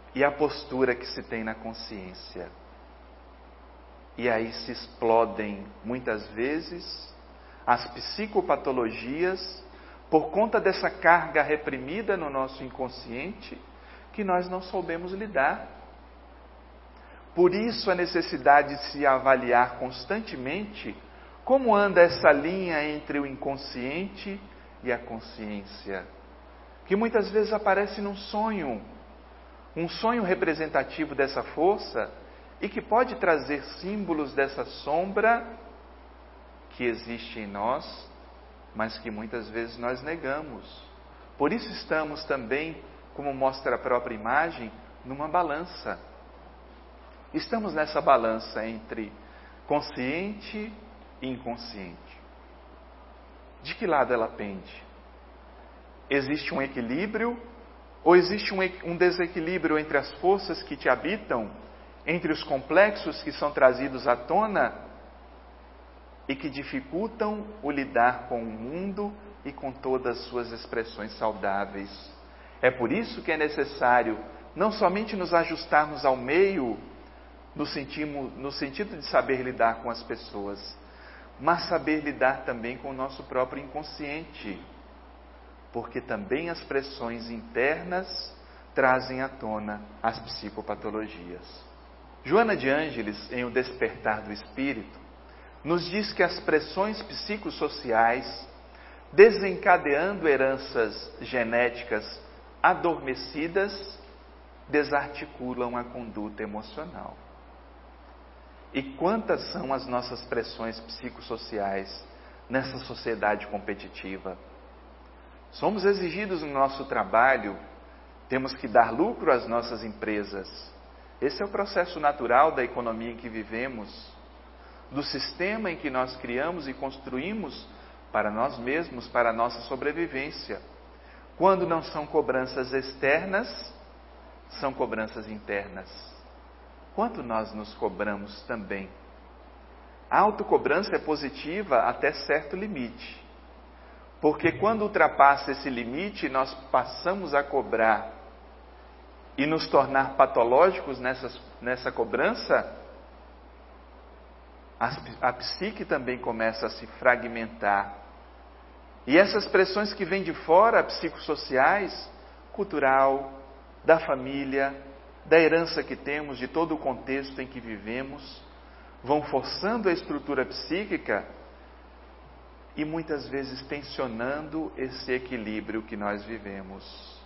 e a postura que se tem na consciência. E aí se explodem, muitas vezes, as psicopatologias por conta dessa carga reprimida no nosso inconsciente que nós não soubemos lidar. Por isso a necessidade de se avaliar constantemente como anda essa linha entre o inconsciente e a consciência, que muitas vezes aparece num sonho, um sonho representativo dessa força e que pode trazer símbolos dessa sombra que existe em nós, mas que muitas vezes nós negamos. Por isso estamos também, como mostra a própria imagem, numa balança. Estamos nessa balança entre consciente e inconsciente. De que lado ela pende? Existe um equilíbrio ou existe um desequilíbrio entre as forças que te habitam, entre os complexos que são trazidos à tona e que dificultam o lidar com o mundo e com todas as suas expressões saudáveis? É por isso que é necessário não somente nos ajustarmos ao meio, no sentido de saber lidar com as pessoas, mas saber lidar também com o nosso próprio inconsciente, porque também as pressões internas trazem à tona as psicopatologias. Joana de Ângeles, em O Despertar do Espírito, nos diz que as pressões psicossociais, desencadeando heranças genéticas adormecidas, desarticulam a conduta emocional. E quantas são as nossas pressões psicossociais nessa sociedade competitiva? Somos exigidos no nosso trabalho, temos que dar lucro às nossas empresas. Esse é o processo natural da economia em que vivemos, do sistema em que nós criamos e construímos para nós mesmos, para a nossa sobrevivência. Quando não são cobranças externas, são cobranças internas. Quanto nós nos cobramos também? A autocobrança é positiva até certo limite. Porque quando ultrapassa esse limite, nós passamos a cobrar e nos tornar patológicos nessa cobrança, a psique também começa a se fragmentar. E essas pressões que vêm de fora, psicossociais, cultural, da família, da herança que temos, de todo o contexto em que vivemos, vão forçando a estrutura psíquica e muitas vezes tensionando esse equilíbrio que nós vivemos.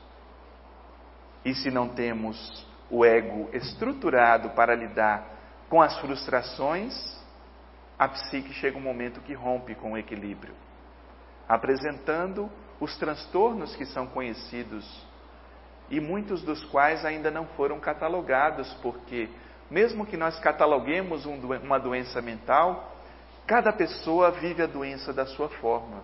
E se não temos o ego estruturado para lidar com as frustrações, a psique chega um momento que rompe com o equilíbrio, apresentando os transtornos que são conhecidos e muitos dos quais ainda não foram catalogados, porque mesmo que nós cataloguemos uma doença mental, cada pessoa vive a doença da sua forma.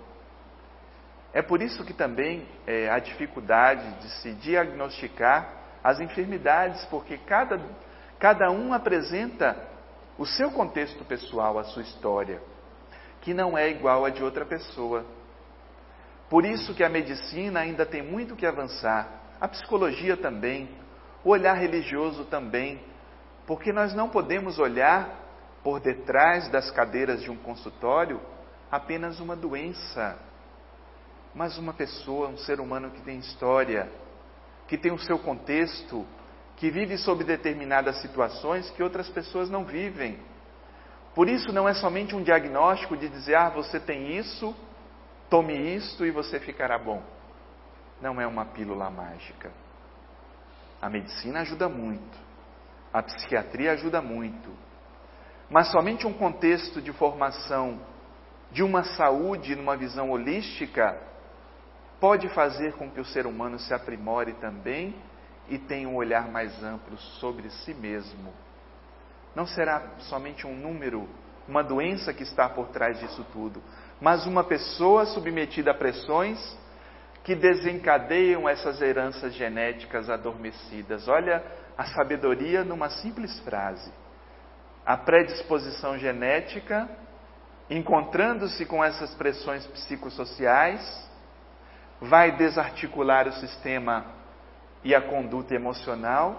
É por isso que também há dificuldade de se diagnosticar as enfermidades, porque cada um apresenta o seu contexto pessoal, a sua história, que não é igual à de outra pessoa. Por isso que a medicina ainda tem muito que avançar, a psicologia também, o olhar religioso também, porque nós não podemos olhar por detrás das cadeiras de um consultório apenas uma doença, mas uma pessoa, um ser humano que tem história, que tem o seu contexto, que vive sob determinadas situações que outras pessoas não vivem. Por isso não é somente um diagnóstico de dizer, você tem isso, tome isto e você ficará bom. Não é uma pílula mágica. A medicina ajuda muito, a psiquiatria ajuda muito, mas somente um contexto de formação de uma saúde numa visão holística pode fazer com que o ser humano se aprimore também e tenha um olhar mais amplo sobre si mesmo. Não será somente um número, uma doença que está por trás disso tudo, mas uma pessoa submetida a pressões que desencadeiam essas heranças genéticas adormecidas. Olha a sabedoria numa simples frase. A predisposição genética, encontrando-se com essas pressões psicossociais, vai desarticular o sistema e a conduta emocional